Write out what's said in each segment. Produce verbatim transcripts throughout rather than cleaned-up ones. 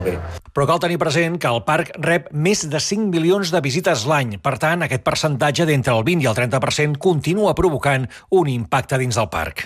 Bé. Però cal tenir present que el parc rep més de cinc milions de visites l'any. Per tant, aquest percentatge d'entre el vint i el trenta per cent continua provocant un impacte dins del parc.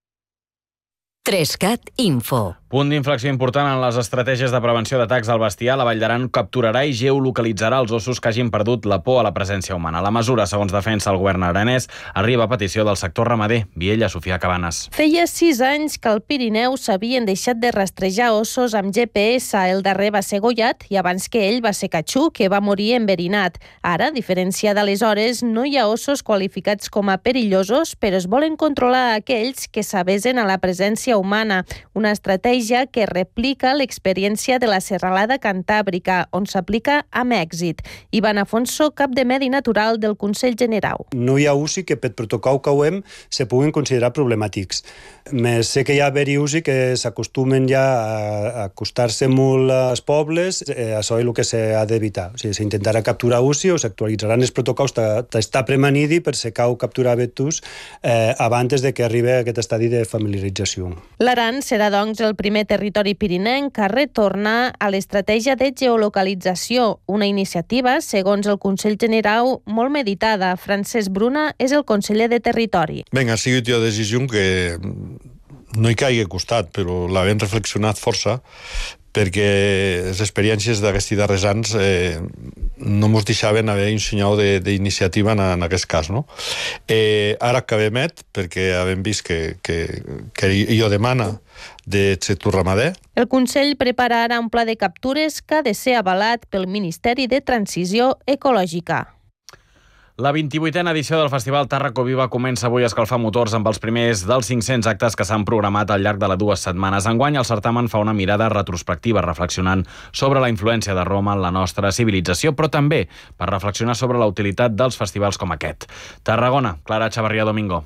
Trescat Info. Punt d'inflexió important en les estratègies de prevenció d'atacs al bestiar. La Vall d'Aran capturarà i geolocalitzarà els ossos que hagin perdut la por a la presència humana. La mesura, segons defensa el govern aranès, arriba a petició del sector ramader. Viella, Sofia Cabanes. Feia sis anys que al Pirineu s'havien deixat de rastrejar ossos amb G P S. El darrer va ser Goiat i abans que ell va ser Catxú, que va morir enverinat. Ara, a diferència d'aleshores, no hi ha ossos qualificats com a perillosos, però es volen controlar aquells que s'avesen a la presència humana. Una estratègia que replica l'experiència de la serralada cantàbrica, on s'aplica amb èxit. Ivan Afonso, cap de Medi Natural del Consell Generau. No hi ha usi que per protocol que ho hem se puguin considerar problemàtics. Més sé que hi ha haver-hi usi que s'acostumen ja a acostar-se molt als pobles, eh, això és el que s'ha d'evitar. O sigui, s'intentarà capturar usi o s'actualitzaran els protocols d'estar premanidi per si cau capturar vetus eh, abans de que arribi a aquest estadi de familiarització. L'Aran serà, doncs, el primer territori pirinenc a retornar a l'estratègia de geolocalització, una iniciativa, segons el Consell Generau, molt meditada. Francesc Bruna és el conseller de Territori. Ben, ha sigut una decisió que no hi caigui costat, però l'havem reflexionat força, perquè les experiències d'aquests darrers anys eh, no ens deixaven haver un senyal d'iniciativa en, en aquest cas. No? Eh, ara acabem, perquè hem vist que, que, que jo demana del sector ramader. El Consell prepara ara un pla de captures que ha de ser avalat pel Ministeri de Transició Ecològica. La vint-i-vuitena edició del Festival Tàrraco Viva comença avui a escalfar motors amb els primers dels cinc-cents actes que s'han programat al llarg de les dues setmanes. Enguany, el certamen fa una mirada retrospectiva, reflexionant sobre la influència de Roma en la nostra civilització, però també per reflexionar sobre la utilitat dels festivals com aquest. Tarragona, Clara Chavarria Domingo.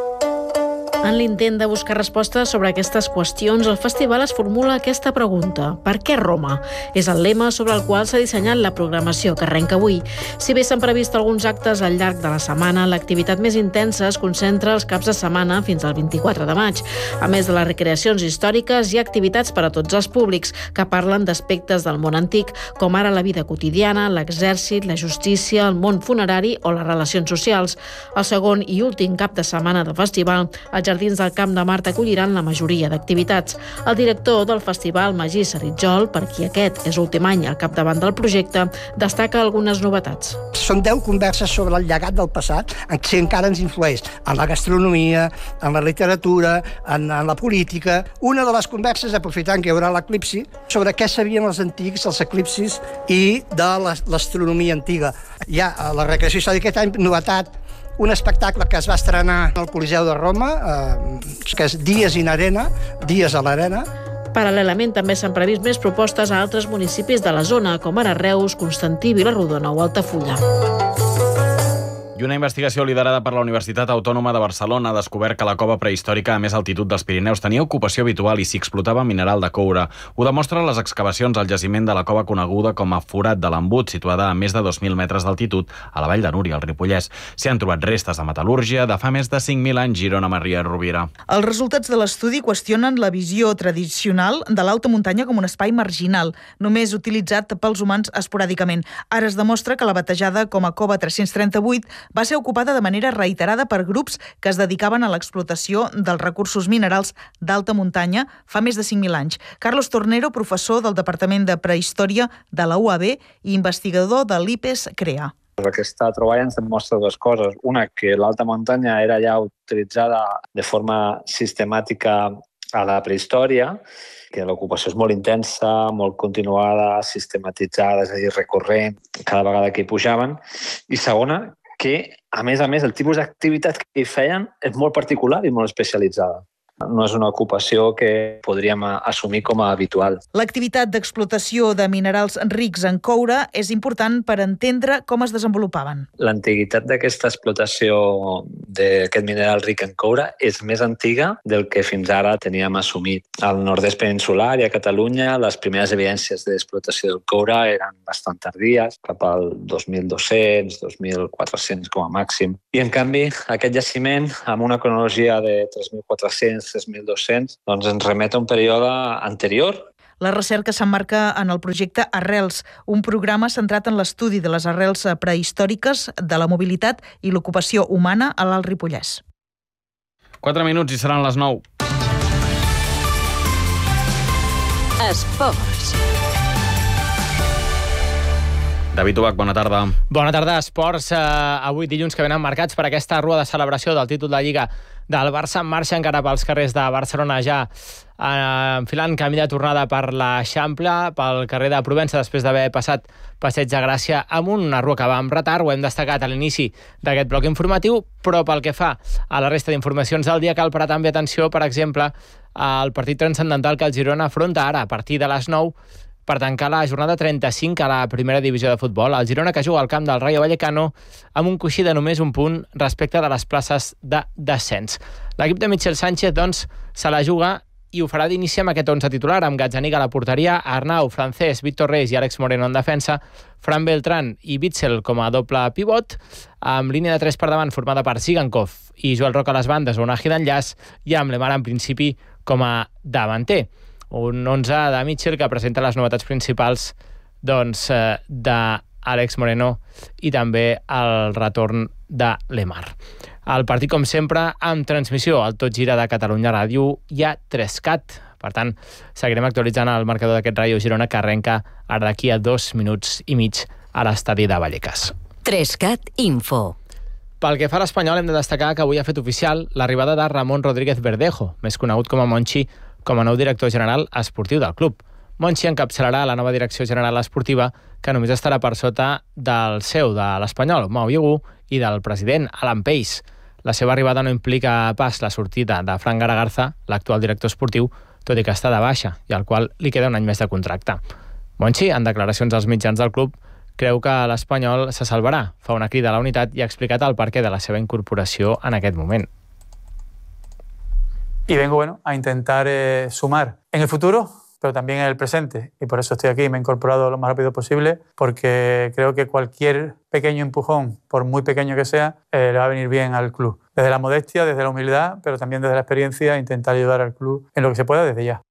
En l'intent de buscar respostes sobre aquestes qüestions, el festival es formula aquesta pregunta: per què Roma? És el lema sobre el qual s'ha dissenyat la programació que arrenca avui. Si bé s'han previst alguns actes al llarg de la setmana, l'activitat més intensa es concentra els caps de setmana fins al vint-i-quatre de maig. A més de les recreacions històriques, hi ha activitats per a tots els públics que parlen d'aspectes del món antic, com ara la vida quotidiana, l'exèrcit, la justícia, el món funerari o les relacions socials. El segon i últim cap de setmana del festival, els Jardins del Camp de Mart acolliran la majoria d'activitats. El director del festival, Magí Saritjol, per qui aquest és l'últim any al capdavant del projecte, destaca algunes novetats. Són deu converses sobre el llegat del passat, que encara ens influeix en la gastronomia, en la literatura, en, en la política. Una de les converses, aprofitant que hi haurà l'eclipsi, sobre què sabien els antics, els eclipsis i de l'astronomia antiga. Hi ha a la recreació històrica aquest any novetat, un espectacle que es va estrenar al Coliseu de Roma, eh, que és Dies in Arena, Dies a l'Arena. Paral·lelament també s'han previst més propostes a altres municipis de la zona, com ara Reus, Constantí, Vilarrodona o Altafulla. I una investigació liderada per la Universitat Autònoma de Barcelona ha descobert que la cova prehistòrica a més altitud dels Pirineus tenia ocupació habitual i s'hi explotava mineral de coure. Ho demostren les excavacions al jaciment de la cova coneguda com a Forat de l'Embut, situada a més de dos mil metres d'altitud a la Vall de Núria, al Ripollès. S'hi han trobat restes de metal·lúrgia de fa més de cinc mil anys. Girona, Maria Rovira. Els resultats de l'estudi qüestionen la visió tradicional de l'alta muntanya com un espai marginal, només utilitzat pels humans esporàdicament. Ara es demostra que la batejada com a Cova tres-cents trenta-vuit va ser ocupada de manera reiterada per grups que es dedicaven a l'explotació dels recursos minerals d'alta muntanya fa més de cinc mil anys. Carlos Tornero, professor del Departament de Prehistòria de la U A B i investigador de l'I P E S CREA. Aquesta troballa ens demostra dues coses. Una, que l'alta muntanya era ja utilitzada de forma sistemàtica a la prehistòria, que l'ocupació és molt intensa, molt continuada, sistematitzada, és a dir, recurrent, cada vegada que hi pujaven. I segona, que, a més a més, el tipus d'activitat que hi feien és molt particular i molt especialitzada. No és una ocupació que podríem assumir com a habitual. L'activitat d'explotació de minerals rics en coure és important per entendre com es desenvolupaven. L'antiguitat d'aquesta explotació d'aquest mineral ric en coure és més antiga del que fins ara teníem assumit. Al nord-est peninsular i a Catalunya les primeres evidències d'explotació del coure eren bastant tardies, cap al dos mil dos-cents, dos mil quatre-cents com a màxim. I en canvi aquest jaciment, amb una cronologia de tres mil quatre-cents, tres mil dos-cents, doncs ens remet a un període anterior. La recerca s'emmarca en el projecte Arrels, un programa centrat en l'estudi de les arrels prehistòriques, de la mobilitat i l'ocupació humana a l'Alt Ripollès. Quatre minuts i seran les nou. Esports. David Ubach, bona tarda. Bona tarda, esports. Eh, avui dilluns que venen marcats per aquesta rua de celebració del títol de Lliga del Barça en marxa encara pels carrers de Barcelona, ja eh, enfilant camí de tornada per l'Eixample, pel carrer de Provença, després d'haver passat Passeig de Gràcia amb una rua que va amb retard. Ho hem destacat a l'inici d'aquest bloc informatiu, però pel que fa a la resta d'informacions del dia cal parar també atenció, per exemple, al partit transcendental que el Girona afronta ara a partir de les nou per tancar la jornada trenta-cinc a la primera divisió de futbol. El Girona, que juga al camp del Rayo Vallecano amb un coixí de només un punt respecte de les places de descens. L'equip de Michel Sánchez, doncs, se la juga i ho farà d'inici amb aquest onze titular, amb Gazzaniga a la porteria, Arnau, Francés, Víctor Reis i Àlex Moreno en defensa, Fran Beltrán i Witzel com a doble pivot, amb línia de tres per davant formada per Zigankov i Joel Roca a les bandes, un agi d'enllaç, i amb Lemar en principi com a davanter. Un onze de Mitchell que presenta les novetats principals doncs, eh, d'Àlex Moreno i també el retorn de Lemar. El partit, com sempre, amb transmissió al Tot Gira de Catalunya Ràdio i a tres cat. Per tant, seguirem actualitzant el marcador d'aquest Rayo Girona que arrenca ara d'aquí a dos minuts i mig a l'estadi de Vallecas. tres cat Info. Pel que fa a l'Espanyol, hem de destacar que avui ha fet oficial l'arribada de Ramon Rodríguez Verdejo, més conegut com a Monchi, com a nou director general esportiu del club. Monchi encapçalarà la nova direcció general esportiva, que només estarà per sota del seu, de l'Espanyol, Mau Iogú, i del president, Alan Pace. La seva arribada no implica pas la sortida de Fran Garagarza, l'actual director esportiu, tot i que està de baixa, i al qual li queda un any més de contracte. Monchi, en declaracions als mitjans del club, creu que l'Espanyol se salvarà, fa una crida a la unitat i ha explicat el perquè de la seva incorporació en aquest moment. Y vengo bueno, a intentar eh, sumar en el futuro, pero también en el presente. Y por eso estoy aquí, me he incorporado lo más rápido posible, porque creo que cualquier pequeño empujón, por muy pequeño que sea, eh, le va a venir bien al club. Desde la modestia, desde la humildad, pero también desde la experiencia, intentar ayudar al club en lo que se pueda desde ya.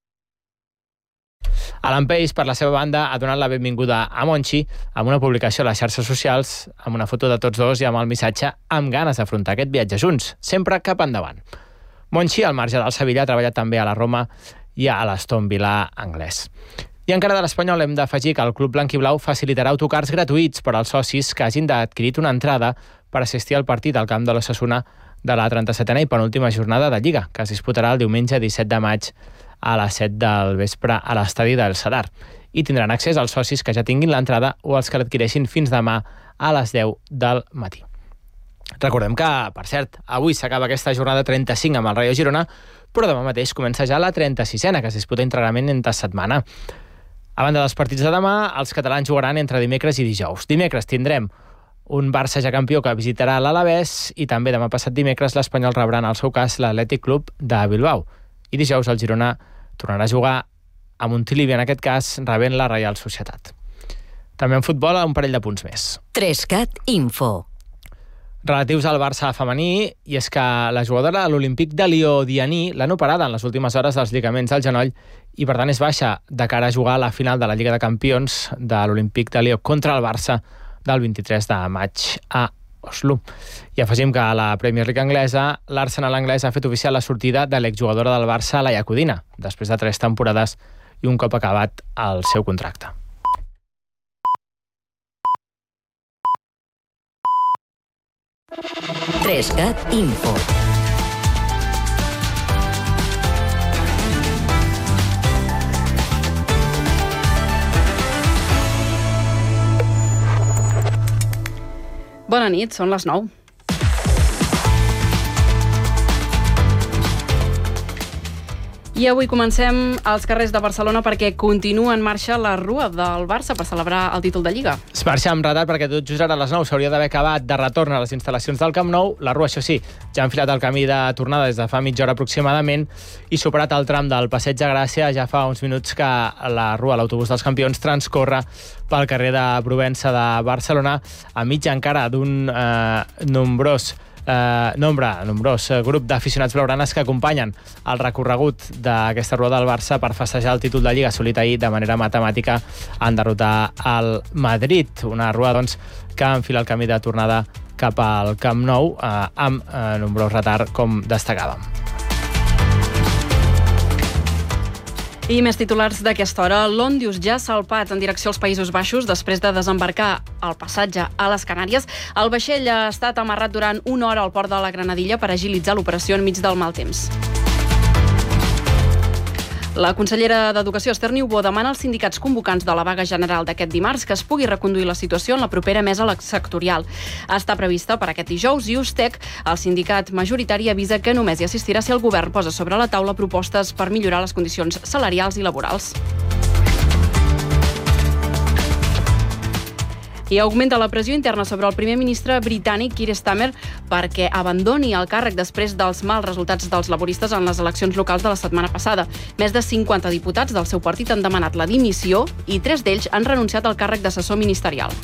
Alan Pace, per la seva banda, ha donat la benvinguda a Monchi amb una publicació a les xarxes socials, amb una foto de tots dos i amb el missatge amb ganes d'afrontar aquest viatge junts, sempre cap endavant. Monchi, al marge del Sevilla, ha treballat també a la Roma i a l'Aston Villa anglès. I encara de l'Espanyol hem d'afegir que el club blanquiblau facilitarà autocars gratuïts per als socis que hagin adquirit una entrada per assistir al partit al camp de l'Osasuna de la trenta-setena i penúltima jornada de Lliga, que es disputarà el diumenge disset de maig a les set del vespre a l'estadi del Sadar. I tindran accés als socis que ja tinguin l'entrada o els que l'adquireixin fins demà a les deu del matí. Recordem que, per cert, avui s'acaba aquesta jornada trenta-cinc amb el Rayo Girona, però demà mateix comença ja la trenta-sisena, que es disputa íntegrament entre setmana. A banda dels partits de demà, els catalans jugaran entre dimecres i dijous. Dimecres tindrem un Barça ja campió que visitarà l'Alavés i també demà passat dimecres l'Espanyol rebrà en el seu cas l'Atlètic Club de Bilbao. I dijous el Girona tornarà a jugar a Montilivi, en aquest cas rebent la Reial Societat. També en futbol, un parell de punts més. tres cat Info. Relatius al Barça femení, i és que la jugadora de l'Olímpic de Lió, Dianí, l'han operada en les últimes hores dels lligaments del genoll i per tant és baixa de cara a jugar a la final de la Lliga de Campions de l'Olímpic de Lió contra el Barça del vint-i-tres de maig a Oslo. I afegim que a la Premier League anglesa, l'Arsenal anglès ha fet oficial la sortida de l'exjugadora del Barça, Laia Codina, després de tres temporades i un cop acabat el seu contracte. tres cat Info. Bona nit, són les nou. I avui comencem als carrers de Barcelona perquè continua en marxa la rua del Barça per celebrar el títol de Lliga. Es marxa amb retard perquè tot just ara a les nou s'hauria d'haver acabat de retorn a les instal·lacions del Camp Nou. La rua, això sí, ja ha enfilat el camí de tornada des de fa mitja hora aproximadament i superat el tram del Passeig de Gràcia ja fa uns minuts que la rua, l'autobús dels campions, transcorre pel carrer de Provença de Barcelona a mitja encara d'un eh, nombrós eh, nombre, nombrós grup d'aficionats blaugranes que acompanyen el recorregut d'aquesta rua del Barça per festejar el títol de Lliga assolit ahir de manera matemàtica en derrotar el Madrid. Una rua, doncs, que enfila el camí de tornada cap al Camp Nou eh, amb eh, nombrós retard, com destacàvem. I més titulars d'aquesta hora. L'Òndius ja ha salpat en direcció als Països Baixos després de desembarcar al passatge a les Canàries. El vaixell ha estat amarrat durant una hora al port de la Granadilla per agilitzar l'operació enmig del mal temps. La consellera d'Educació, Esther Niubó, demana als sindicats convocants de la vaga general d'aquest dimarts que es pugui reconduir la situació en la propera mesa sectorial. Està prevista per aquest dijous i Ustec, el sindicat majoritari, avisa que només hi assistirà si el govern posa sobre la taula propostes per millorar les condicions salarials i laborals. I augmenta la pressió interna sobre el primer ministre britànic Keir Starmer perquè abandoni el càrrec després dels mals resultats dels laboristes en les eleccions locals de la setmana passada. Més de cinquanta diputats del seu partit han demanat la dimissió i tres d'ells han renunciat al càrrec d'assessor ministerial.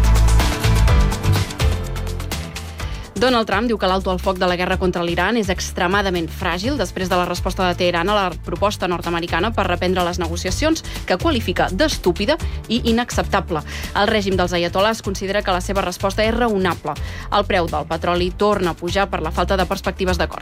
Donald Trump diu que l'alto al foc de la guerra contra l'Iran és extremadament fràgil després de la resposta de Teheran a la proposta nord-americana per reprendre les negociacions, que qualifica d'estúpida i inacceptable. El règim dels aiatolars considera que la seva resposta és raonable. El preu del petroli torna a pujar per la falta de perspectives d'acord.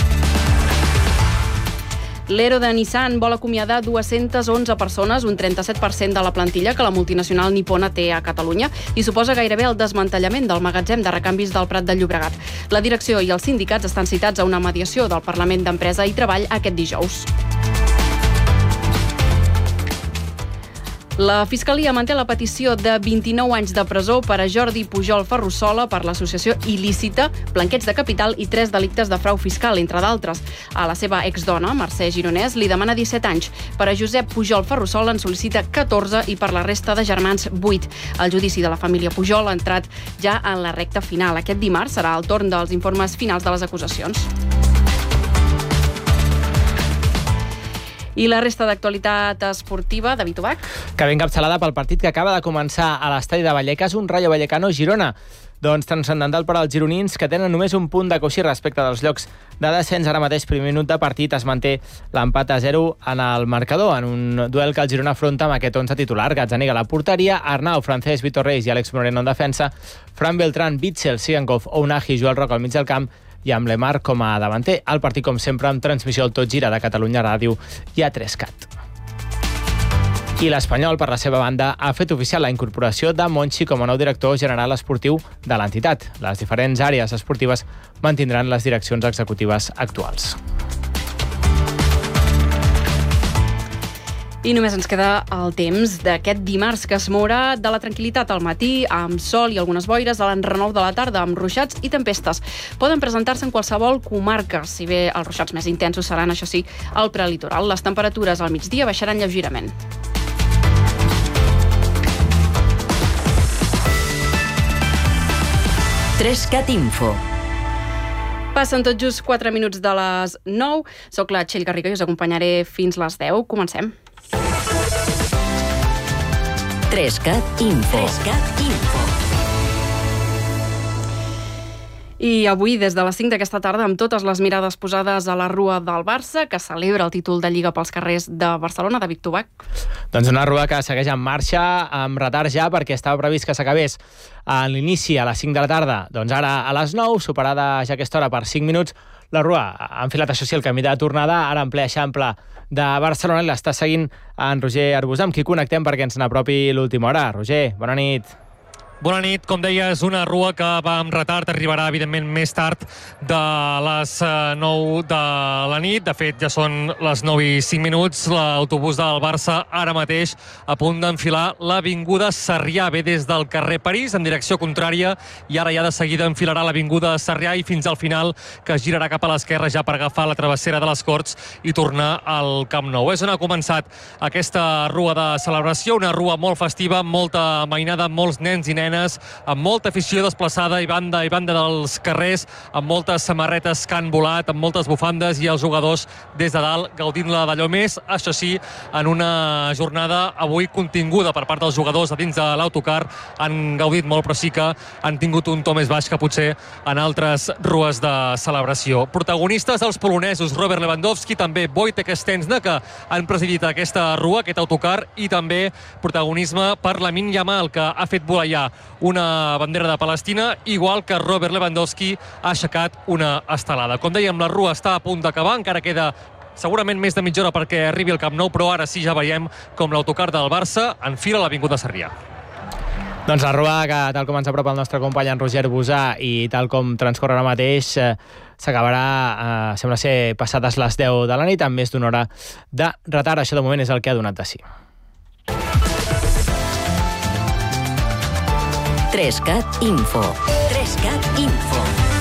L'Ero de Nissan vol acomiadar dues-centes onze persones, un trenta-set per cent de la plantilla que la multinacional nipona té a Catalunya, i suposa gairebé el desmantellament del magatzem de recanvis del Prat de Llobregat. La direcció i els sindicats estan citats a una mediació del Parlament d'Empresa i Treball aquest dijous. La Fiscalia manté la petició de vint-i-nou anys de presó per a Jordi Pujol Ferrusola per l'associació il·lícita, blanqueig de capital i tres delictes de frau fiscal, entre d'altres. A la seva exdona, Mercè Gironès, li demana disset anys. Per a Josep Pujol Ferrusola en sol·licita catorze i per la resta de germans vuit. El judici de la família Pujol ha entrat ja en la recta final. Aquest dimarts serà el torn dels informes finals de les acusacions. I la resta d'actualitat esportiva, David Ubach. Que ben encapçalada pel partit que acaba de començar a l'estadi de Vallecas, un Rayo Vallecano-Girona. Doncs transcendental per als gironins, que tenen només un punt de coixí respecte dels llocs de descens. Ara mateix, primer minut de partit, es manté l'empat a zero en el marcador, en un duel que el Girona afronta amb aquest onze titular. Gazzaniga a la porteria, Arnau, Francesc, Vitor Reis i Àlex Moreno en defensa, Fran Beltrán, Bitzel, Sigankov, Ounahi, Joel Roca al mig del camp i amb Lemar com a davanter. El partit, com sempre, amb transmissió al Tot Gira de Catalunya Ràdio i a tres cat. I l'Espanyol, per la seva banda, ha fet oficial la incorporació de Monchi com a nou director general esportiu de l'entitat. Les diferents àrees esportives mantindran les direccions executives actuals. I només ens queda el temps d'aquest dimarts, que es mourà de la tranquil·litat al matí, amb sol i algunes boires, a l'enrenou de la tarda, amb ruixats i tempestes. Poden presentar-se en qualsevol comarca, si bé els ruixats més intensos seran, això sí, al prelitoral. Les temperatures al migdia baixaran lleugerament. tres cat Info. Passen tot just quatre minuts de les nou. Soc la Txell Garriga i us acompanyaré fins les deu. Comencem. tres cat Info. tres cat Info. I avui, des de les cinc d'aquesta tarda, amb totes les mirades posades a la rua del Barça, que celebra el títol de Lliga pels carrers de Barcelona, David Tubach. Doncs una rua que segueix en marxa, amb retard ja, perquè estava previst que s'acabés a l'inici a les cinc de la tarda. Doncs ara a les nou, superada ja aquesta hora per cinc minuts, la rua ha enfilat, això sí, el camí de tornada, ara en ple Eixample de Barcelona, i l'està seguint en Roger Arbusà, amb qui connectem perquè ens n'apropi l'última hora. Roger, bona nit. Bona nit. Com deies, una rua que va amb retard, arribarà evidentment més tard de les nou de la nit. De fet, ja són les nou i cinc minuts. L'autobús del Barça ara mateix a punt d'enfilar l'avinguda Sarrià. Ve des del carrer París en direcció contrària i ara ja de seguida enfilarà l'avinguda Sarrià i fins al final, que girarà cap a l'esquerra ja per agafar la travessera de les Corts i tornar al Camp Nou. És on ha començat aquesta rua de celebració, una rua molt festiva, molta mainada, molts nens i nenes catalanes, amb molta afició desplaçada i banda i banda dels carrers, amb moltes samarretes que han volat, amb moltes bufandes i els jugadors des de dalt gaudint-la d'allò més. Això sí, en una jornada avui continguda per part dels jugadors a dins de l'autocar, han gaudit molt, però sí que han tingut un to més baix que potser en altres rues de celebració. Protagonistes els polonesos Robert Lewandowski, també Wojtek Szczęsny, que han presidit aquesta rua, aquest autocar, i també protagonisme per Lamine Yamal, que ha fet volar una bandera de Palestina, igual que Robert Lewandowski ha aixecat una estelada. Com dèiem, la rua està a punt d'acabar, encara queda segurament més de mitja hora perquè arribi al Camp Nou, però ara sí ja veiem com l'autocar del Barça enfila l'Avinguda Sarrià. Doncs la rua, que tal com ens apropa el nostre company en Roger Busà i tal com transcorre ara mateix, eh, s'acabarà, eh, sembla ser, passades les deu de la nit, amb més d'una hora de retard. Això de moment és el que ha donat de si. Trescat Info. Trescat Info.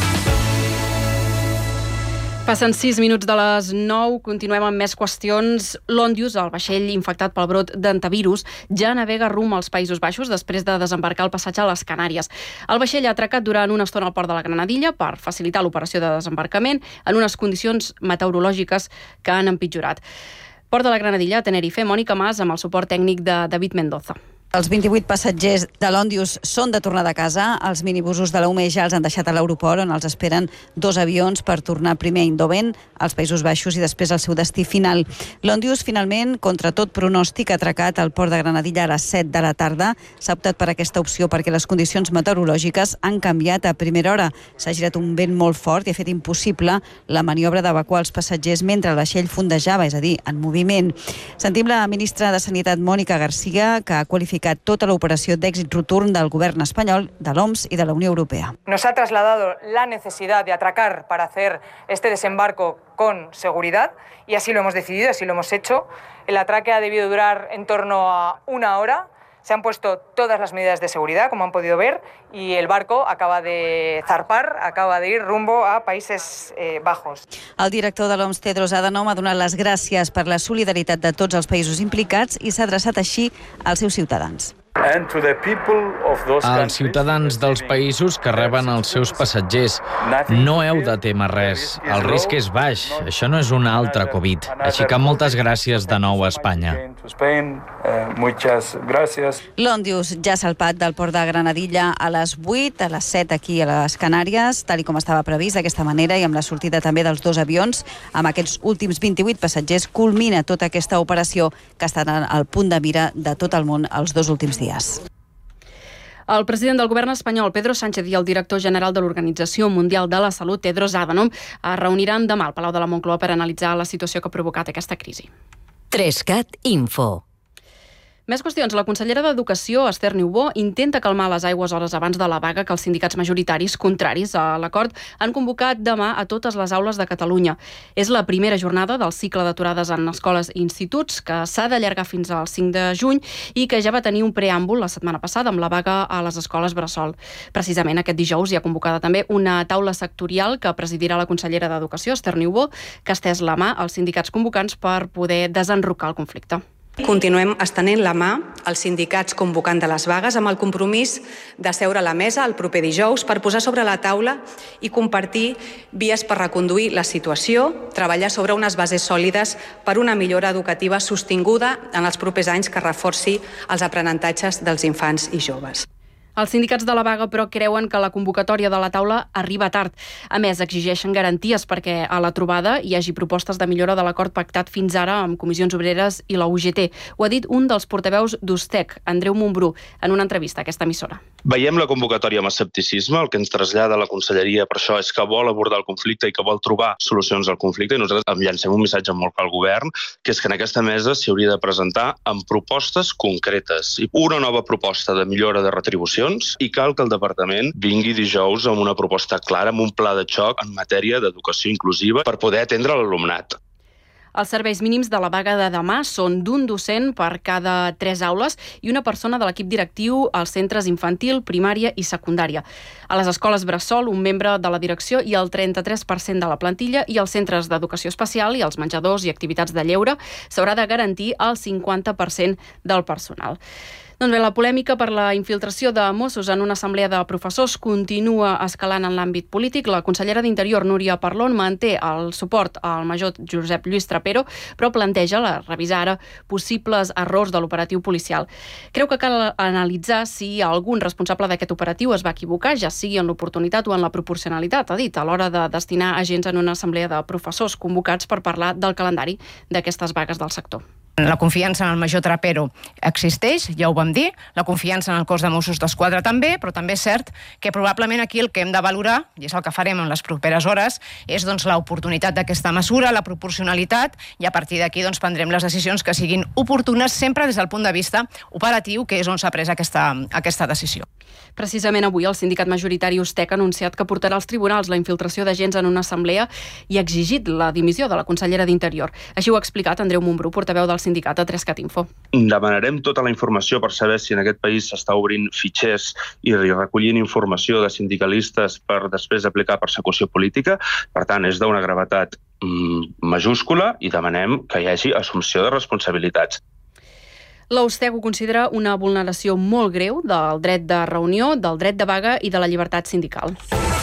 Passen sis minuts de les nou, continuem amb més qüestions. L'Ondius, el vaixell infectat pel brot d'antivirus, ja navega rumb als Països Baixos després de desembarcar el passatge a les Canàries. El vaixell ha atracat durant una estona al port de la Granadilla per facilitar l'operació de desembarcament en unes condicions meteorològiques que han empitjorat. Port de la Granadilla, Tenerife, Mònica Mas, amb el suport tècnic de David Mendoza. Els vint-i-vuit passatgers de l'Ondius són de tornada a casa. Els minibusos de la U M E ja els han deixat a l'aeroport, on els esperen dos avions per tornar primer a Eindhoven, als Països Baixos, i després al seu destí final. L'Ondius, finalment, contra tot pronòstic, ha atracat al port de Granadilla a les set de la tarda. S'ha optat per aquesta opció perquè les condicions meteorològiques han canviat a primera hora. S'ha girat un vent molt fort i ha fet impossible la maniobra d'evacuar els passatgers mentre el vaixell fondejava, és a dir, en moviment. Sentim la ministra de Sanitat, Mònica García, que ha qualificat tota l'operació d'èxit rotund del govern espanyol, de l'O M S i de la Unió Europea. Nos ha trasladado la necesidad de atracar para hacer este desembarco con seguridad y así lo hemos decidido, así lo hemos hecho. El atraque ha debido durar en torno a una hora. Se han puesto todas las medidas de seguridad, como han podido ver, y el barco acaba de zarpar, acaba de ir rumbo a Países eh, Bajos. El director de l'O M S, Tedros Adhanom, ha donat les gràcies per la solidaritat de tots els països implicats i s'ha adreçat així als seus ciutadans. Als ciutadans dels països que reben els seus passatgers, no heu de temer res. El risc és baix. Això no és una altra Covid. Així que moltes gràcies de nou a Espanya. L'Ondius ja ha salpat del port de Granadilla a les vuit, a les set aquí a les Canàries, tal com estava previst, d'aquesta manera, i amb la sortida també dels dos avions. Amb aquests últims vint-i-vuit passatgers culmina tota aquesta operació que ha estat al punt de mira de tot el món els dos últims dies. El president del govern espanyol, Pedro Sánchez, i el director general de l'Organització Mundial de la Salut, Tedros Adhanom, es reuniran demà al Palau de la Moncloa per analitzar la situació que ha provocat aquesta crisi. Trescat Info. Més qüestions. La consellera d'Educació, Esther Niubó, intenta calmar les aigües hores abans de la vaga que els sindicats majoritaris, contraris a l'acord, han convocat demà a totes les aules de Catalunya. És la primera jornada del cicle d'aturades en escoles i instituts, que s'ha d'allargar fins al cinc de juny i que ja va tenir un preàmbul la setmana passada amb la vaga a les escoles bressol. Precisament aquest dijous hi ha convocada també una taula sectorial que presidirà la consellera d'Educació, Esther Niubó, que ha estès la mà als sindicats convocants per poder desenrocar el conflicte. Continuem estenent la mà als sindicats convocant de les vagues amb el compromís de seure a la mesa el proper dijous per posar sobre la taula i compartir vies per reconduir la situació, treballar sobre unes bases sòlides per una millora educativa sostinguda en els propers anys que reforci els aprenentatges dels infants i joves. Els sindicats de la vaga, però, creuen que la convocatòria de la taula arriba tard. A més, exigeixen garanties perquè a la trobada hi hagi propostes de millora de l'acord pactat fins ara amb Comissions Obreres i la U G T. Ho ha dit un dels portaveus d'Ustec, Andreu Montbrú, en una entrevista a aquesta emissora. Veiem la convocatòria amb escepticisme. El que ens trasllada la conselleria per això és que vol abordar el conflicte i que vol trobar solucions al conflicte, i nosaltres llancem un missatge molt clar al govern, que és que en aquesta mesa s'hi hauria de presentar amb propostes concretes. Una nova proposta de millora de retribució, i cal que el departament vingui dijous amb una proposta clara, amb un pla de xoc en matèria d'educació inclusiva per poder atendre l'alumnat. Els serveis mínims de la vaga de demà són d'un docent per cada tres aules i una persona de l'equip directiu als centres infantil, primària i secundària. A les escoles bressol, un membre de la direcció i el trenta-tres per cent de la plantilla, i als centres d'educació especial i als menjadors i activitats de lleure s'haurà de garantir el cinquanta per cent del personal. Doncs bé, la polèmica per la infiltració de Mossos en una assemblea de professors continua escalant en l'àmbit polític. La consellera d'Interior, Núria Parlon, manté el suport al major Josep Lluís Trapero, però planteja la revisar ara possibles errors de l'operatiu policial. Creu que cal analitzar si algun responsable d'aquest operatiu es va equivocar, ja sigui en l'oportunitat o en la proporcionalitat, ha dit, a l'hora de destinar agents en una assemblea de professors convocats per parlar del calendari d'aquestes vagues del sector. La confiança en el major Trapero existeix, ja ho vam dir, la confiança en el cos de Mossos d'Esquadra també, però també és cert que probablement aquí el que hem de valorar, i és el que farem en les properes hores, és doncs, l'oportunitat d'aquesta mesura, la proporcionalitat, i a partir d'aquí doncs, prendrem les decisions que siguin oportunes sempre des del punt de vista operatiu, que és on s'ha pres aquesta, aquesta decisió. Precisament avui el sindicat majoritari Ustec ha anunciat que portarà als tribunals la infiltració d'agents en una assemblea i ha exigit la dimissió de la consellera d'Interior. Així ho ha explicat Andreu Montbrú, portaveu del sindicat a trescat info. Demanarem tota la informació per saber si en aquest país s'està obrint fitxers i recollint informació de sindicalistes per després aplicar persecució política. Per tant, és d'una gravetat majúscula i demanem que hi hagi assumpció de responsabilitats. La Ustec ho considera una vulneració molt greu del dret de reunió, del dret de vaga i de la llibertat sindical.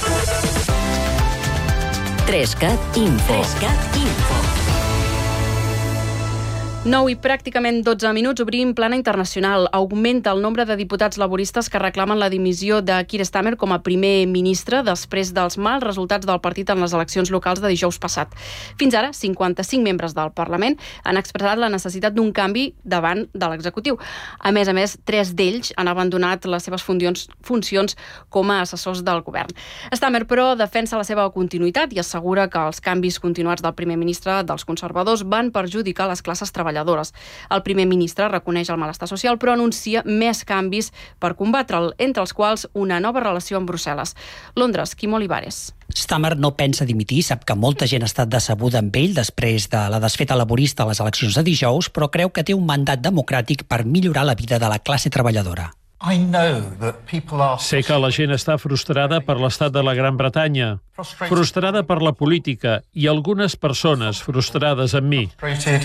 Trescat Info. Trescat Info. nou i pràcticament dotze minuts, obrim plana internacional. Augmenta el nombre de diputats laboristes que reclamen la dimissió de Keir Starmer com a primer ministre després dels mals resultats del partit en les eleccions locals de dijous passat. Fins ara, cinquanta-cinc membres del Parlament han expressat la necessitat d'un canvi davant de l'executiu. A més a més, tres d'ells han abandonat les seves funcions, funcions com a assessors del govern. Starmer, però, defensa la seva continuïtat i assegura que els canvis continuats del primer ministre dels conservadors van perjudicar les classes treballadores. El primer ministre reconeix el malestar social, però anuncia més canvis per combatre'l, entre els quals una nova relació amb Brussel·les. Londres, Quim Olivares. Starmer no pensa dimitir, sap que molta gent ha estat decebuda amb ell després de la desfeta laborista a les eleccions de dijous, però creu que té un mandat democràtic per millorar la vida de la classe treballadora. Sé que la gent està frustrada per l'estat de la Gran Bretanya, frustrada per la política i algunes persones frustrades amb mi.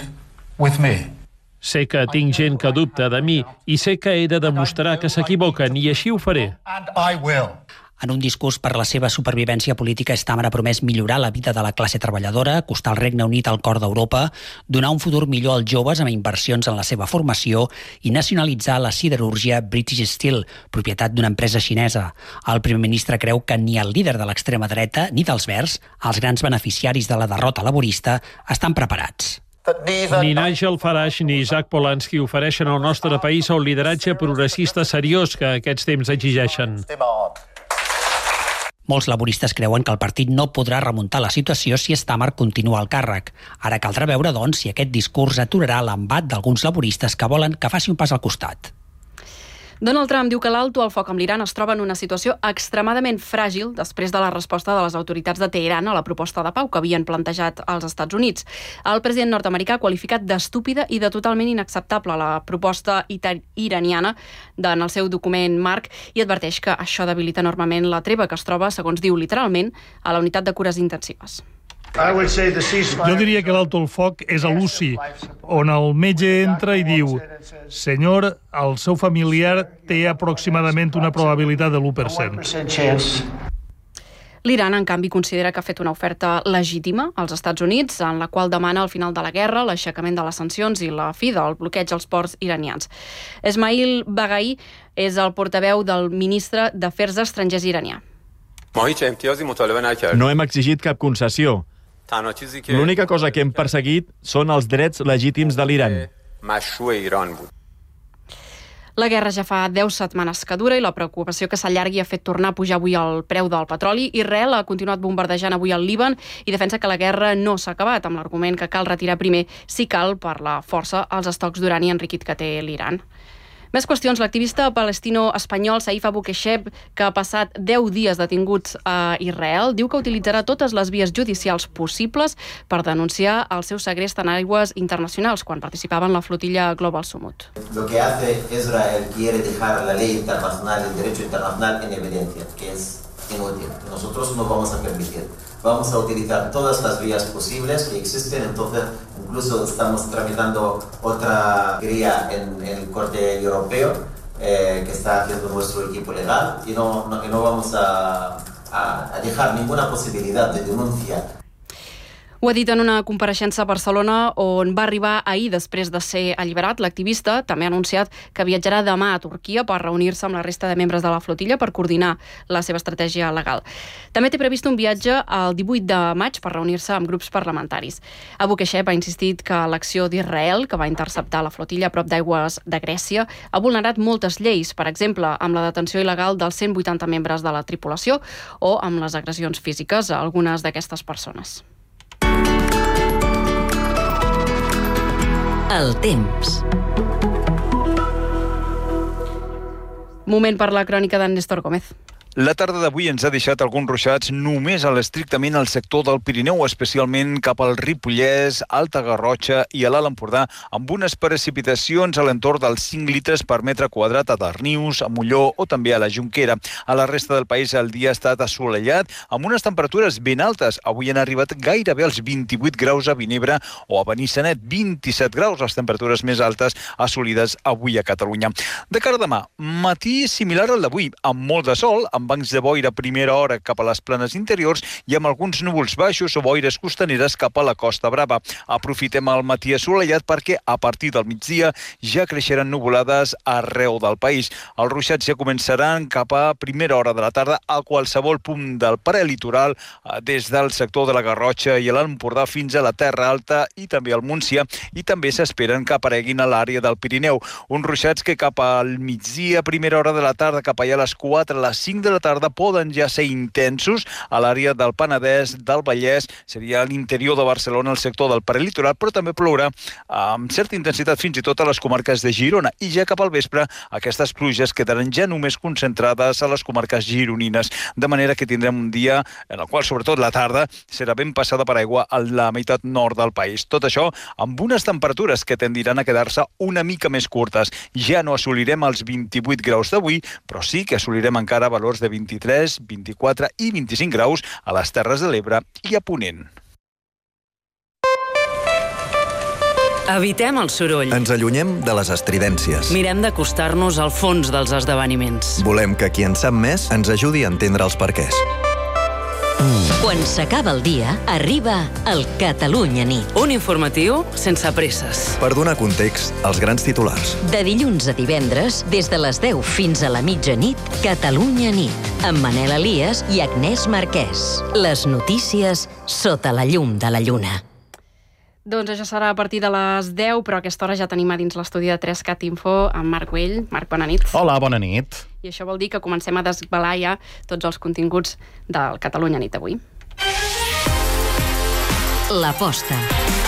Sé que tinc gent que dubta de mi i sé que he de demostrar que s'equivoquen i així ho faré. En un discurs per la seva supervivència política, Starmer ha promès millorar la vida de la classe treballadora, acostar el Regne Unit al cor d'Europa, donar un futur millor als joves amb inversions en la seva formació i nacionalitzar la siderúrgia British Steel, propietat d'una empresa xinesa. El primer ministre creu que ni el líder de l'extrema dreta ni dels Verds, els grans beneficiaris de la derrota laborista, estan preparats. Ni Nigel Farage ni Jack Polanski ofereixen al nostre país el lideratge progressista seriós que aquests temps exigeixen. Molts laboristes creuen que el partit no podrà remuntar la situació si Starmer continua al càrrec. Ara caldrà veure, doncs, si aquest discurs aturarà l'embat d'alguns laboristes que volen que faci un pas al costat. Donald Trump diu que l'alto al foc amb l'Iran es troba en una situació extremadament fràgil després de la resposta de les autoritats de Teheran a la proposta de pau que havien plantejat als Estats Units. El president nord-americà ha qualificat d'estúpida i de totalment inacceptable la proposta iraniana en el seu document marc i adverteix que això debilita enormement la treva que es troba, segons diu literalment, a la unitat de cures intensives. Jo diria que l'alto al foc és a l'U C I, on el metge entra i diu: senyor, el seu familiar té aproximadament una probabilitat de l'u per cent. L'Iran, en canvi, considera que ha fet una oferta legítima als Estats Units, en la qual demana el final de la guerra, l'aixecament de les sancions i la fi del bloqueig als ports iranians. Esmail Baghai és el portaveu del ministre d'Afers Estrangers iranià. No hem exigit cap concessió. L'única cosa que hem perseguit són els drets legítims de l'Iran. La guerra ja fa deu setmanes que dura i la preocupació que s'allargui ha fet tornar a pujar avui el preu del petroli. Israel ha continuat bombardejant avui el Líban i defensa que la guerra no s'ha acabat, amb l'argument que cal retirar primer, si cal, per la força, els estocs d'urani enriquit que té l'Iran. Més qüestions. L'activista palestino-espanyol Saif Abu Kesheb, que ha passat deu dies detinguts a Israel, diu que utilitzarà totes les vies judicials possibles per denunciar el seu segrest en aigües internacionals quan participava en la flotilla Global Summut. Lo que hace Israel quiere dejar la ley internacional, el derecho internacional en evidencia, que es inútil. Nosotros no vamos a permitir. Vamos a utilizar todas las vías posibles que existen, entonces incluso estamos tramitando otra guía en, en el Corte Europeo eh, que está haciendo nuestro equipo legal y no, no, y no vamos a, a, a dejar ninguna posibilidad de denuncia. Ho ha dit en una compareixença a Barcelona on va arribar ahir després de ser alliberat. L'activista també ha anunciat que viatjarà demà a Turquia per reunir-se amb la resta de membres de la flotilla per coordinar la seva estratègia legal. També té previst un viatge el divuit de maig per reunir-se amb grups parlamentaris. Abu Keshef ha insistit que l'acció d'Israel, que va interceptar la flotilla a prop d'aigües de Grècia, ha vulnerat moltes lleis, per exemple, amb la detenció il·legal dels cent vuitanta membres de la tripulació o amb les agressions físiques a algunes d'aquestes persones. El temps. Moment per la crònica d'en Néstor Gómez. La tarda d'avui ens ha deixat alguns ruixats només a l'estrictament al sector del Pirineu, especialment cap al Ripollès, Alta Garrotxa i a l'Alt Empordà, amb unes precipitacions a l'entorn dels cinc litres per metre quadrat a Darnius, a Molló o també a la Jonquera. A la resta del país el dia ha estat assolellat, amb unes temperatures ben altes. Avui han arribat gairebé als vint-i-vuit graus a Vinebre o a Benissanet, vint-i-set graus, les temperatures més altes assolides avui a Catalunya. De cara a demà, matí similar al d'avui, amb molt de sol, amb bancs de boira a primera hora cap a les planes interiors i amb alguns núvols baixos o boires costaneres cap a la Costa Brava. Aprofitem el matí assolellat perquè a partir del migdia ja creixeran nuvolades arreu del país. Els ruixats ja començaran cap a primera hora de la tarda a qualsevol punt del prelitoral, des del sector de la Garrotxa i l'Alt Empordà fins a la Terra Alta i també al Montsià, i també s'esperen que apareguin a l'àrea del Pirineu. Uns ruixats que cap al migdia, primera hora de la tarda, cap allà a les quatre, a les cinc de la tarda poden ja ser intensos a l'àrea del Penedès, del Vallès, seria a l'interior de Barcelona, el sector del prelitoral, però també plourà amb certa intensitat fins i tot a les comarques de Girona, i ja cap al vespre aquestes pluges quedaran ja només concentrades a les comarques gironines, de manera que tindrem un dia en el qual sobretot la tarda serà ben passada per aigua a la meitat nord del país. Tot això amb unes temperatures que tendiran a quedar-se una mica més curtes. Ja no assolirem els vint-i-vuit graus d'avui, però sí que assolirem encara valors de vint-i-tres, vint-i-quatre i vint-i-cinc graus a les Terres de l'Ebre i a Ponent. Evitem el soroll. Ens allunyem de les estridències. Mirem d'acostar-nos al fons dels esdeveniments. Volem que qui en sap més ens ajudi a entendre els perquès. Quan s'acaba el dia, arriba el Catalunya Nit. Un informatiu sense presses. Per donar context als grans titulars. De dilluns a divendres, des de les deu fins a la mitjanit, Catalunya Nit, amb Manel Elias i Agnès Marquès. Les notícies sota la llum de la lluna. Doncs això serà a partir de les deu, però a aquesta hora ja tenim a dins l'estudi de tres cat Info amb Marc Güell. Marc, bona nit. Hola, bona nit. I això vol dir que comencem a desvelar ja tots els continguts del Catalunya Nit avui. L'aposta.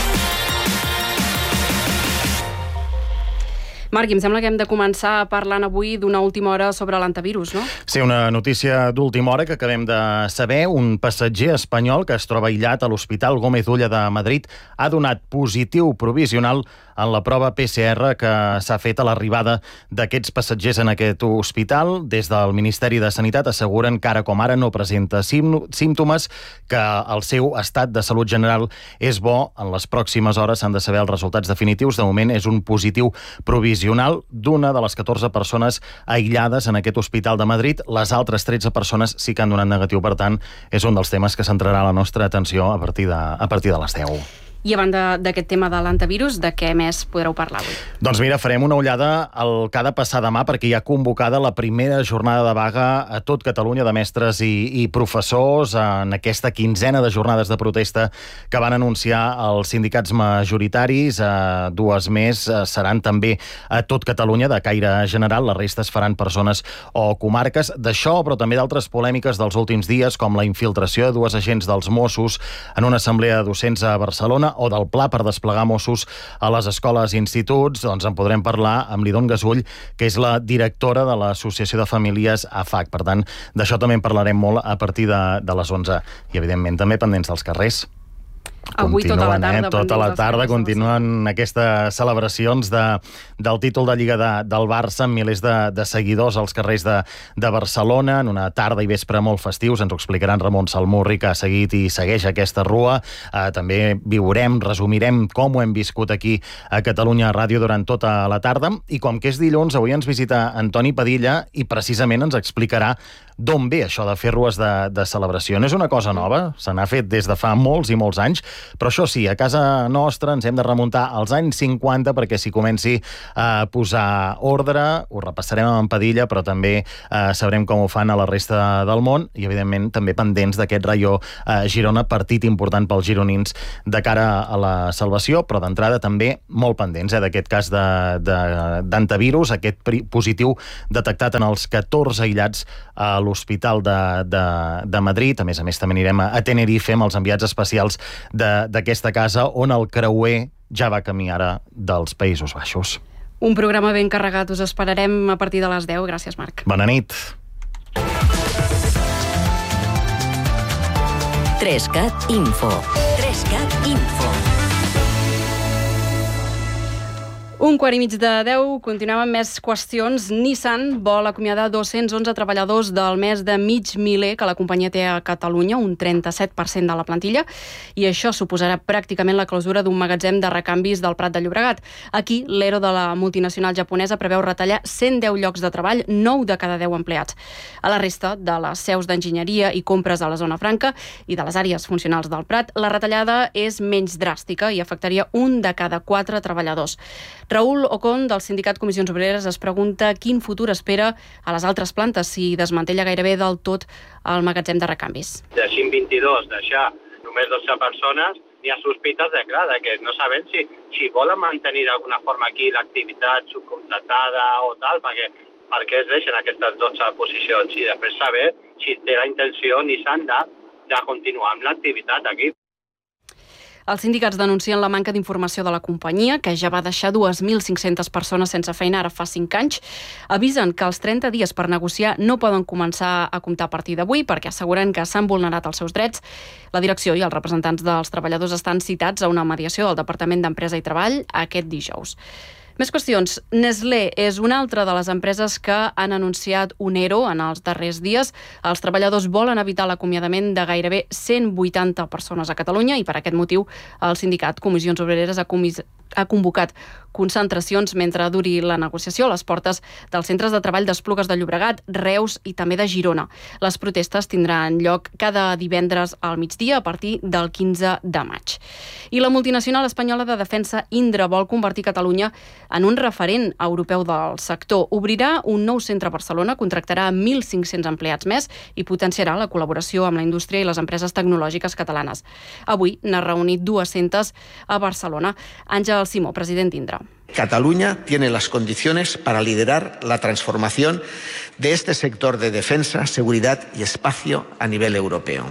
Marc, em sembla que hem de començar parlant avui d'una última hora sobre l'antivirus, no? Sí, una notícia d'última hora que acabem de saber. Un passatger espanyol que es troba aïllat a l'Hospital Gómez Ulla de Madrid ha donat positiu provisional en la prova P C R que s'ha fet a l'arribada d'aquests passatgers en aquest hospital. Des del Ministeri de Sanitat asseguren que ara com ara no presenta símptomes, que el seu estat de salut general és bo. En les pròximes hores s'han de saber els resultats definitius. De moment és un positiu provisional d'una de les catorze persones aïllades en aquest hospital de Madrid. Les altres tretze persones sí que han donat negatiu. Per tant, és un dels temes que centrarà la nostra atenció a partir de, a partir de les deu. I a banda d'aquest tema de l'antivirus, de què més podreu parlar avui? Doncs mira, farem una ullada al que ha de passar demà, perquè hi ha convocada la primera jornada de vaga a tot Catalunya de mestres i, i professors en aquesta quinzena de jornades de protesta que van anunciar els sindicats majoritaris. Eh, dues més eh, seran també a tot Catalunya, de caire general. La resta es faran per zones o comarques. D'això, però també d'altres polèmiques dels últims dies, com la infiltració de dues agents dels Mossos en una assemblea de docents a Barcelona, o del pla per desplegar Mossos a les escoles i instituts, doncs en podrem parlar amb l'Idon Gasull, que és la directora de l'Associació de Famílies A F A C. Per tant, d'això també en parlarem molt a partir de, de les onze. I, evidentment, també pendents dels carrers. Avui tota la tarda. Eh? Tota la tarda continuen aquestes celebracions de, del títol de Lliga de, del Barça amb milers de, de seguidors als carrers de, de Barcelona, en una tarda i vespre molt festius. Ens ho explicaran Ramon Salmurri, que ha seguit i segueix aquesta rua. Eh, també viurem, resumirem com ho hem viscut aquí a Catalunya Ràdio durant tota la tarda. I com que és dilluns, avui ens visita Antoni Padilla i precisament ens explicarà d'on ve això de fer rues de, de celebració. No és una cosa nova, se n'ha fet des de fa molts i molts anys, però això sí, a casa nostra ens hem de remuntar als anys cinquanta perquè s'hi comenci a posar ordre. Ho repassarem amb en Padilla, però també eh, sabrem com ho fan a la resta del món i, evidentment, també pendents d'aquest Raió eh, Girona, partit important pels gironins de cara a la salvació, però d'entrada també molt pendents eh, d'aquest cas d'antivirus, de, de, aquest positiu detectat en els catorze aïllats a l'Hospital de, de, de Madrid. A més a més, també anirem a, a Tenerife amb els enviats especials d'aquesta casa, on el creuer ja va camí ara dels Països Baixos. Un programa ben carregat, us esperarem a partir de les deu. Gràcies, Marc. Bona nit. Trescat Info. Trescat Info. Un quart i mig de deu, continuem amb més qüestions. Nissan vol acomiadar dos-cents onze treballadors del mes de mig miler que la companyia té a Catalunya, un trenta-set per cent de la plantilla, i això suposarà pràcticament la clausura d'un magatzem de recanvis del Prat de Llobregat. Aquí, l'Ero de la multinacional japonesa preveu retallar cent deu llocs de treball, nou de cada deu empleats. A la resta de les seus d'enginyeria i compres a la zona franca i de les àrees funcionals del Prat, la retallada és menys dràstica i afectaria un de cada quatre treballadors. Raül Ocon, del sindicat Comissions Obreres, es pregunta quin futur espera a les altres plantes si desmantella gairebé del tot el magatzem de recanvis. De cinc vint-i-dos, deixar només dotze persones, hi ha sospites de, clar, de que no sabem si, si volen mantenir d'alguna forma aquí l'activitat subcontratada o tal, perquè, perquè es deixen aquestes dotze posicions i després saber si té la intenció Nissan de, de continuar amb l'activitat aquí. Els sindicats denuncien la manca d'informació de la companyia, que ja va deixar dues mil cinc-centes persones sense feina ara fa cinc anys. Avisen que els trenta dies per negociar no poden començar a comptar a partir d'avui perquè asseguren que s'han vulnerat els seus drets. La direcció i els representants dels treballadors estan citats a una mediació del Departament d'Empresa i Treball aquest dijous. Més qüestions. Nestlé és una altra de les empreses que han anunciat un ERO en els darrers dies. Els treballadors volen evitar l'acomiadament de gairebé cent vuitanta persones a Catalunya i per aquest motiu el sindicat Comissions Obreres ha, comis... ha convocat concentracions mentre duri la negociació a les portes dels centres de treball d'Esplugues de Llobregat, Reus i també de Girona. Les protestes tindran lloc cada divendres al migdia a partir del quinze de maig. I la multinacional espanyola de defensa Indra vol convertir Catalunya en un referent europeu del sector. Obrirà un nou centre a Barcelona, contractarà mil cinc-cents empleats més i potenciarà la col·laboració amb la indústria i les empreses tecnològiques catalanes. Avui n'ha reunit dues-centes a Barcelona. Àngel Simó, president d'Indra. Cataluña tiene las condiciones para liderar la transformación de este sector de defensa, seguridad y espacio a nivel europeo.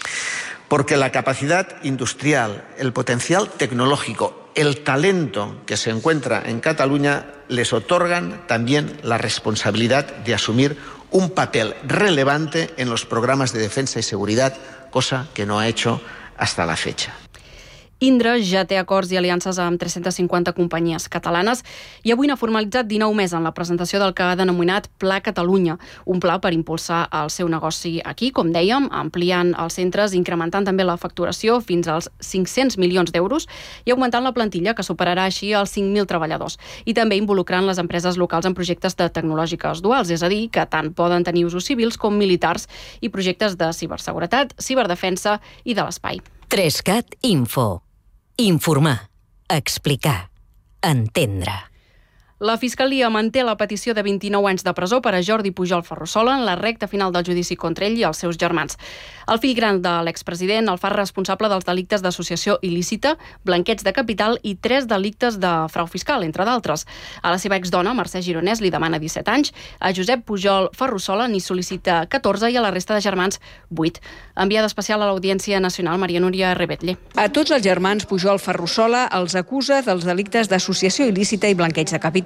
Porque la capacidad industrial, el potencial tecnológico, el talento que se encuentra en Cataluña les otorgan también la responsabilidad de asumir un papel relevante en los programas de defensa y seguridad, cosa que no ha hecho hasta la fecha. Indra ja té acords i aliances amb tres-centes cinquanta companyies catalanes i avui n'ha formalitzat dinou més en la presentació del que ha denominat Pla Catalunya, un pla per impulsar el seu negoci aquí, com dèiem, ampliant els centres, incrementant també la facturació fins als cinc-cents milions d'euros i augmentant la plantilla, que superarà així els cinc mil treballadors, i també involucrant les empreses locals en projectes de tecnològiques duals, és a dir, que tant poden tenir usos civils com militars i projectes de ciberseguretat, ciberdefensa i de l'espai. Trescat Info. Informar, explicar, entendre. La Fiscalia manté la petició de vint-i-nou anys de presó per a Jordi Pujol Ferrusola en la recta final del judici contra ell i els seus germans. El fill gran de l'expresident el fa responsable dels delictes d'associació il·lícita, blanqueig de capital i tres delictes de frau fiscal, entre d'altres. A la seva exdona, Mercè Gironès, li demana disset anys, a Josep Pujol Ferrusola n'hi sol·licita catorze i a la resta de germans vuit. Enviada especial a l'Audiència Nacional, Maria Núria Rebetlle. A tots els germans Pujol Ferrusola els acusa dels delictes d'associació il·lícita i blanqueig de capital.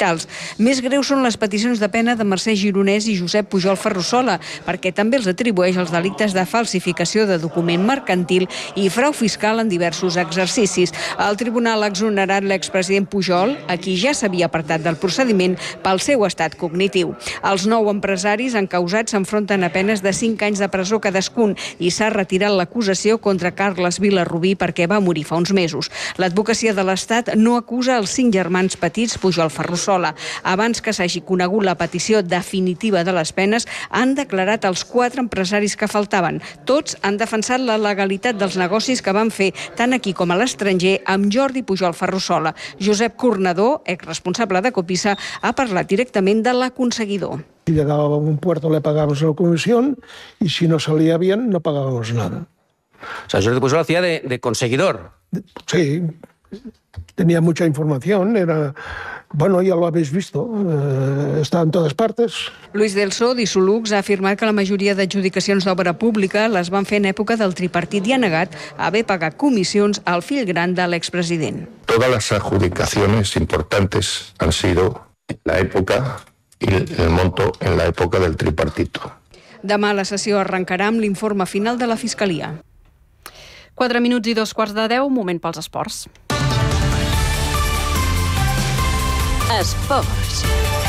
capitals. Més greus són les peticions de pena de Mercè Gironès i Josep Pujol Ferrusola, perquè també els atribueix els delictes de falsificació de document mercantil i frau fiscal en diversos exercicis. El tribunal ha exonerat l'expresident Pujol, a qui ja s'havia apartat del procediment pel seu estat cognitiu. Els nou empresaris encausats s'enfronten a penes de cinc anys de presó cadascun i s'ha retirat l'acusació contra Carles Vilarrubí perquè va morir fa uns mesos. L'advocacia de l'Estat no acusa els cinc germans petits Pujol Ferrusola. Abans que s'hagi conegut la petició definitiva de les penes, han declarat els quatre empresaris que faltaven. Tots han defensat la legalitat dels negocis que van fer tant aquí com a l'estranger amb Jordi Pujol Ferrusola. Josep Cornador, exresponsable de Copisa, ha parlat directament de l'aconseguidor. Si llegaba a un puerto le pagábamos la comisión y si no salía bien no pagábamos nada. O sea, Jordi Pujol hacía de, de conseguidor. Sí, tenía mucha información, era... Bueno, ya lo habéis visto, eh, está en todas partes. Luis Delso, d'Isolux, ha afirmat que la majoria d'adjudicacions d'obra pública les van fer en època del tripartit i ha negat haver pagat comissions al fill gran de l'expresident. Todas las adjudicaciones importantes han sido en la época y el monto en la época del tripartito. Demà la sessió arrencarà amb l'informe final de la Fiscalia. Quatre minuts i dos quarts de deu, moment pels esports. Esports.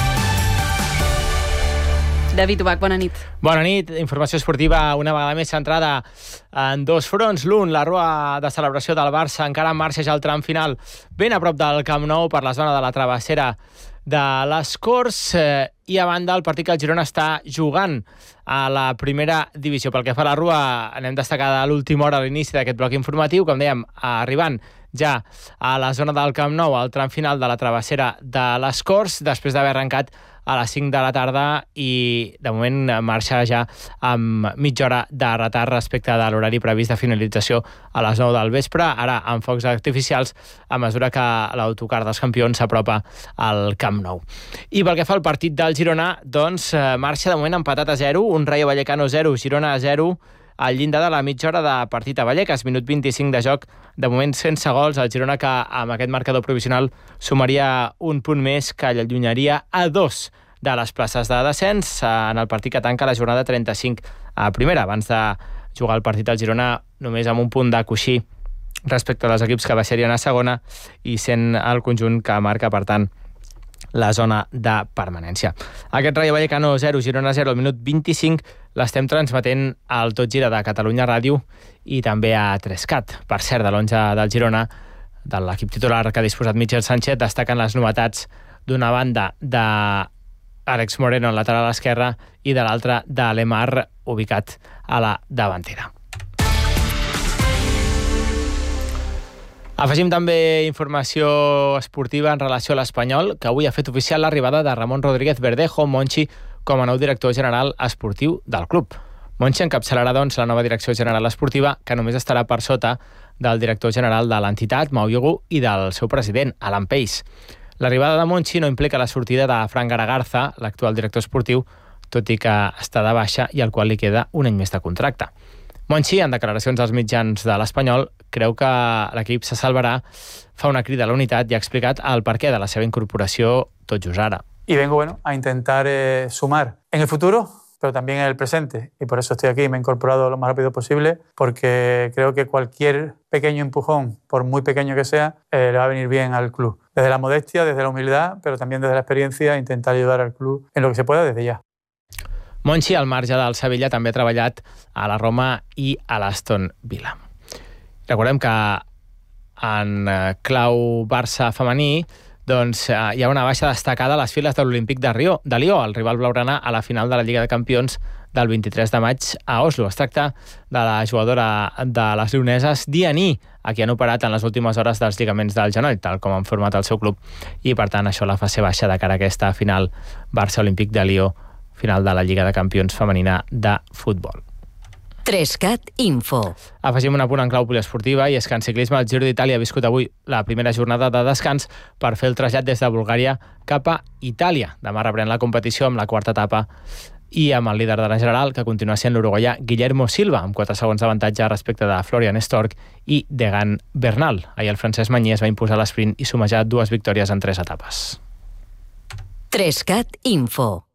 David Ubach, bona nit. Bona nit. Informació esportiva una vegada més centrada en dos fronts. L'un, la rua de celebració del Barça, encara en marxa ja el tram final, ben a prop del Camp Nou per la zona de la travessera de les Corts, eh, i a banda el partit que el Girona està jugant a la primera divisió. Pel que fa a la rua, anem destacar a l'última hora a l'inici d'aquest bloc informatiu, com dèiem, arribant ja a la zona del Camp Nou, al tram final de la travessera de les Corts, després d'haver arrencat a les cinc de la tarda i de moment marxa ja amb mitja hora de retard respecte de l'horari previst de finalització a les nou del vespre, ara amb focs artificials a mesura que l'autocar dels campions s'apropa al Camp Nou. I pel que fa al partit del Girona, doncs marxa de moment empatat a zero, un Rayo Vallecano zero, Girona zero, al llindar de la mitja hora de partit a Vallecas, minut vint-i-cinc de joc, de moment sense gols, el Girona que amb aquest marcador provisional sumaria un punt més que l'allunyaria a dos de les places de descens en el partit que tanca la jornada trenta-cinc a primera, abans de jugar el partit al Girona només amb un punt de coixí respecte als equips que baixarien a segona i sent el conjunt que marca, per tant, la zona de permanència. Aquest Rayo Vallecano zero, Girona zero, al minut vint-i-cinc, l'estem transmetent al Tot Gira de Catalunya Ràdio i també a tres cat. Per cert, de l'onze del Girona, de l'equip titular que ha disposat Michel Sánchez, destaquen les novetats d'una banda de Àlex Moreno en lateral esquerra i de l'altra de Lemar, ubicat a la davantera. Afegim també informació esportiva en relació a l'Espanyol, que avui ha fet oficial l'arribada de Ramon Rodríguez Verdejo, Monchi, com a nou director general esportiu del club. Monchi encapçalarà, doncs, la nova direcció general esportiva, que només estarà per sota del director general de l'entitat, Mau Yogu, i del seu president, Alan Pace. L'arribada de Monchi no implica la sortida de Fran Garagarza, l'actual director esportiu, tot i que està de baixa i al qual li queda un any més de contracte. Monchi, en declaracions als mitjans de l'Espanyol, creu que l'equip se salvarà, fa una crida a la unitat i ha explicat el perquè de la seva incorporació tot just ara. Y vengo bueno, a intentar eh, sumar en el futuro, pero también en el presente. Y por eso estoy aquí, me he incorporado lo más rápido posible, porque creo que cualquier pequeño empujón, por muy pequeño que sea, eh, le va a venir bien al club. Desde la modestia, desde la humildad, pero también desde la experiencia, intentar ayudar al club en lo que se pueda desde ya. Monchi, al marge del Sevilla, també ha treballat a la Roma i a l'Aston Villa. Recordem que en clau Barça femení doncs, eh, hi ha una baixa destacada a les files de l'Olímpic de Rio, de Lió, el rival blaugrana a la final de la Lliga de Campions del vint-i-tres de maig a Oslo. Es tracta de la jugadora de les leoneses Dianí, a qui han operat en les últimes hores dels lligaments del genoll, tal com han format el seu club, i per tant això la fa ser baixa de cara a aquesta final Barça-Olímpic de Lió, final de la Lliga de Campions femenina de futbol. tres cat Info. Afegim un apunt en clau poliesportiva, i és que en ciclisme el Giro d'Itàlia ha viscut avui la primera jornada de descans per fer el trasllat des de Bulgària cap a Itàlia. Demà reprèn la competició amb la quarta etapa i amb el líder de la general, que continua sent l'uruguaià Guillermo Silva, amb quatre segons d'avantatge respecte de Florian Stork i Degan Bernal. Ahir el francès Magny es va imposar a l'esprint i sumejar dues victòries en tres etapes. tres cat Info.